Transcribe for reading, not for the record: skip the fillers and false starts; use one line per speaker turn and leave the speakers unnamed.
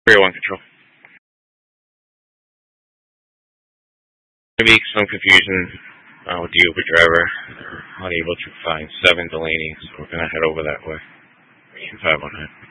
301 control. Maybe some confusion with the Uber driver. They're unable to find 7 Delaney, so we're going to head over that way. 519.